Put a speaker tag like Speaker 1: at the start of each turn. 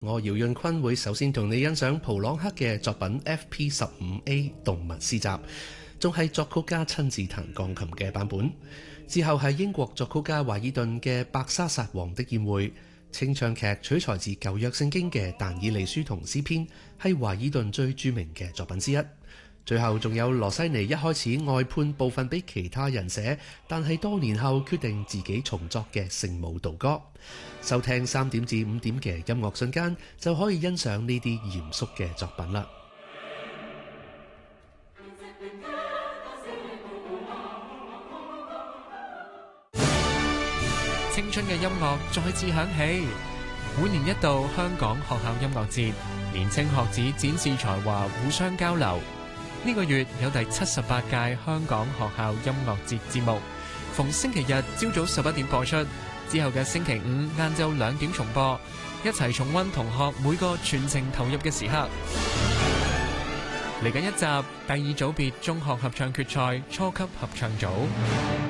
Speaker 1: 我姚潤坤會首先同你欣賞蒲朗克嘅作品 FP15A 動物詩集，仲係作曲家親自彈鋼琴嘅版本。之後係英國作曲家華爾頓嘅《伯沙撒王的宴會》，清唱劇取材自舊約聖經嘅但以理書同詩篇，係華爾頓最著名嘅作品之一。最後仲有羅西尼一開始外判部分俾其他人寫，但係多年後決定自己重作嘅聖母道歌。收聽3點至5點嘅音樂瞬間，就可以欣賞呢啲嚴肅嘅作品啦。
Speaker 2: 青春嘅音樂再次響起，每年一度香港學校音樂節，年青學子展示才華，互相交流。呢個月有第78屆香港學校音樂節節目，逢星期日朝早11點播出，之後嘅星期五晏晝2點重播，一齊重溫同學每個全程投入嘅時刻。嚟緊一集第2組別中學合唱決賽初級合唱組。